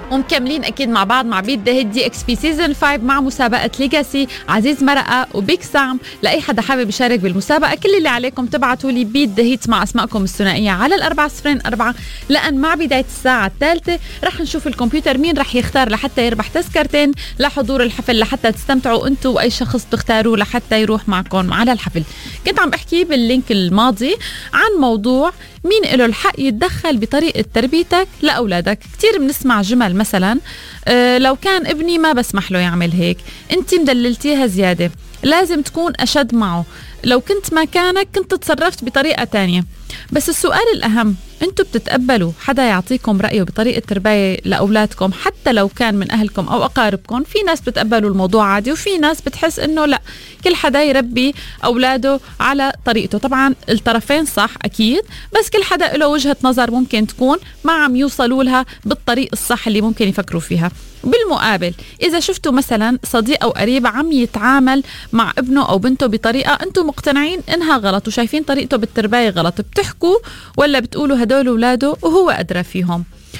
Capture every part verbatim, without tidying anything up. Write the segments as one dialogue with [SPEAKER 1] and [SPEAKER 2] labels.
[SPEAKER 1] ومكملين اكيد مع بعض مع بيت ذا دي اكس بي سيزون خمسة مع مسابقه ليجاسي عزيز مرقه وبيك سام. لاي حدا حابب يشارك بالمسابقه كل اللي عليكم تبعتوا لي بيت ذا هيت مع اسمائكم الثنائيه على الأربعة صفرين أربعة، لان مع بدايه الساعه الثالثه رح نشوف الكمبيوتر مين رح يختار لحتى يربح تذكرتين لحضور الحفل، لحتى تستمتعوا انتم واي شخص تختاروه لحتى يروح معكم على الحفل. كنت عم بحكي باللينك الماضي عن موضوع مين له الحق يتدخل بطريقة تربيتك لأولادك. كتير بنسمع جمل مثلا أه لو كان ابني ما بسمح له يعمل هيك، انت مدللتيها زيادة، لازم تكون أشد معه، لو كنت مكانك كنت تصرفت بطريقة تانية. بس السؤال الأهم، انتوا بتتقبلوا حدا يعطيكم رأيه بطريقة تربية لأولادكم حتى لو كان من أهلكم أو أقاربكم؟ في ناس بتقبلوا الموضوع عادي، وفي ناس بتحس إنه لا، كل حدا يربي أولاده على طريقته. طبعا الطرفين صح أكيد، بس كل حدا له وجهة نظر ممكن تكون ما عم يوصلوا لها بالطريق الصح اللي ممكن يفكروا فيها. بالمقابل إذا شفتوا مثلا صديق أو قريب عم يتعامل مع ابنه أو بنته بطريقة أنتم مقتنعين إنها غلط وشايفين طريقته بالتربية غلط، بتحكوا ولا بتقولوا هدول أولاده وهو أدرى فيهم؟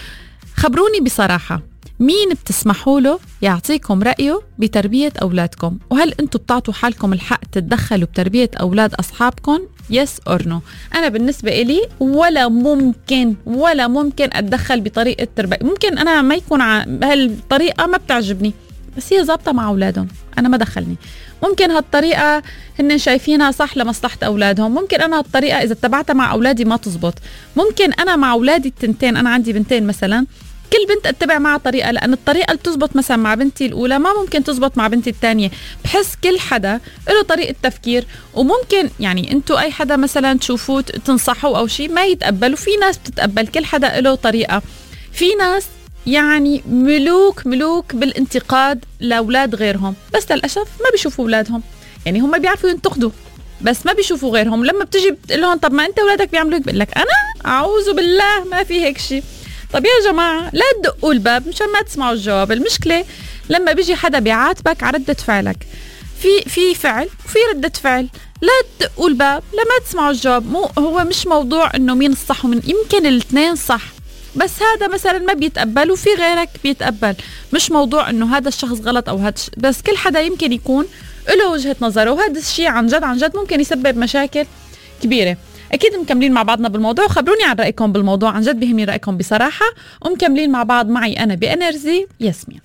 [SPEAKER 1] خبروني بصراحة، مين بتسمحوا له يعطيكم رأيه بتربية أولادكم؟ وهل أنتم بتعطوا حالكم الحق تتدخلوا بتربية أولاد أصحابكم؟ يس أور نو؟ أنا بالنسبة إلي ولا ممكن ولا ممكن أتدخل بطريقة تربية. ممكن أنا ما يكون هالطريقة ما بتعجبني، بس هي ظابطة مع أولادهم، أنا ما دخلني. ممكن هالطريقة هن شايفينها صح لمصلحة أولادهم، ممكن أنا هالطريقة إذا اتبعتها مع أولادي ما تزبط. ممكن أنا مع أولادي التنتين، أنا عندي بنتين مثلا، كل بنت اتبع معها طريقة، لأن الطريقة اللي تزبط مثلا مع بنتي الأولى ما ممكن تزبط مع بنتي الثانية. بحس كل حدا له طريقة تفكير، وممكن يعني انتوا أي حدا مثلا تشوفوه تنصحوا أو شيء ما يتقبلوا، في ناس بتتقبل، كل حدا له طريقة. في ناس يعني ملوك ملوك بالانتقاد لأولاد غيرهم، بس للأسف ما بيشوفوا أولادهم، يعني هم بيعرفوا ينتقدوا بس ما بيشوفوا غيرهم. لما بتجي بتقول لهم طب ما انت أولادك بيعملوا هيك، بقول لك أنا أعوذ بالله ما في هيك شيء. طب يا جماعة لا تدقوا الباب مشان ما تسمعوا الجواب. المشكلة لما بيجي حدا بيعاتبك على ردة فعلك، في في فعل وفي ردة فعل، لا تدقوا الباب لما تسمعوا الجواب. مو هو مش موضوع انه مين الصح ومن، يمكن الاثنين صح، بس هذا مثلا ما بيتقبل وفي غيرك بيتقبل. مش موضوع انه هذا الشخص غلط او هذا، بس كل حدا يمكن يكون له وجهة نظره، وهذا الشيء عن جد عن جد ممكن يسبب مشاكل كبيرة. أكيد مكملين مع بعضنا بالموضوع، خبروني عن رأيكم بالموضوع، عن جد بيهمني رأيكم بصراحة. ومكملين مع بعض معي أنا بإنرجي ياسمين.